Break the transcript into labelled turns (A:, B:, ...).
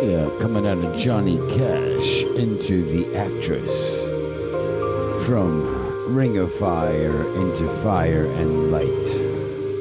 A: Yeah, coming out of Johnny Cash into the actress. From Ring of Fire into Fire and Light.